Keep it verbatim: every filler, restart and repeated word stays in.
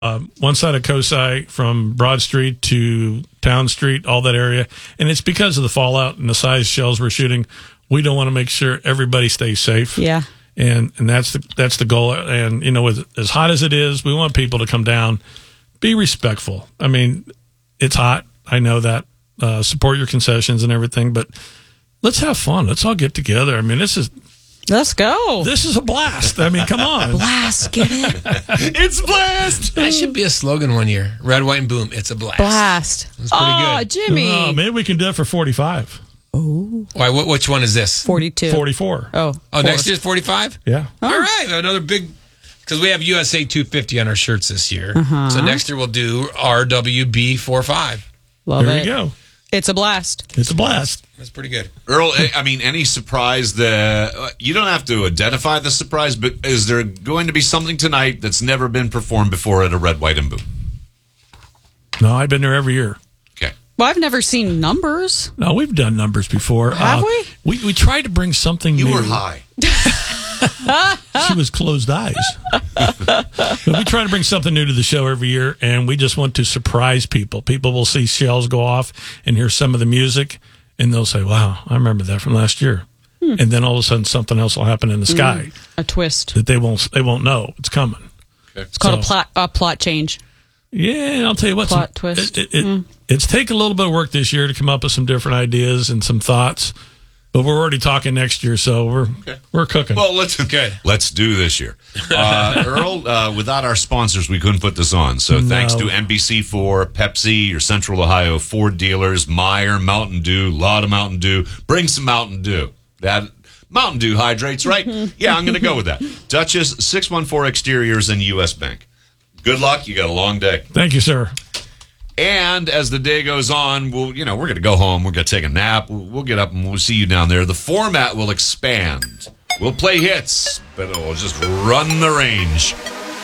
Um, one side of Cosi from Broad Street to Town Street, all that area. And it's because of the fallout and the size shells we're shooting. We don't want to make sure everybody stays safe. Yeah. And and that's the that's the goal. And, you know, with as hot as it is, we want people to come down, be respectful. I mean, it's hot. I know that. Uh, support your concessions and everything, but let's have fun. Let's all get together. I mean, this is Let's go. this is a blast. I mean, come on. Blast, get it. It's blast. That should be a slogan one year. Red, white, and boom. It's a blast. Blast. That's pretty oh, good. Jimmy. Oh, maybe we can do it for forty-five. Oh. Why? What, which one is this? forty-two. forty-four. Oh. Oh, next year's forty-five? Yeah. All right. Another big, because we have U S A two fifty on our shirts this year. Uh-huh. So next year we'll do R W B forty-five. Love There it. you go. It's a blast. It's a blast. That's pretty good. Earl, I mean, any surprise that you don't have to identify the surprise, but is there going to be something tonight that's never been performed before at a Red, White, and Boom? No, I've been there every year. Okay. Well, I've never seen numbers. No, we've done numbers before. Have Uh, we? We we tried to bring something You new. were high. She was closed eyes. But we try to bring something new to the show every year, and we just want to surprise people. People will see shells go off and hear some of the music, and they'll say, wow, I remember that from last year. Hmm. And then all of a sudden something else will happen in the sky A twist. that they won't they won't know. It's coming. It's called a So- plot a plot change. Yeah, I'll tell you what. Plot some- twist. It, it, it, It's taken a little bit of work this year to come up with some different ideas and some thoughts, but we're already talking next year, so we're Okay. we're cooking. Well, let's Okay. let's do this year. Uh, Earl, uh, without our sponsors, we couldn't put this on. So thanks No. to N B C four, Pepsi, your Central Ohio Ford dealers, Meyer, Mountain Dew, a lot of Mountain Dew. Bring some Mountain Dew. That Mountain Dew hydrates, right? Yeah, I'm going to go with that. Duchess, six one four Exteriors, and U S Bank. Good luck. You got a long day. Thank you, sir. And as the day goes on, we'll, you know, we're going to go home. We're going to take a nap. We'll, we'll get up and we'll see you down there. The format will expand. We'll play hits, but it'll just run the range.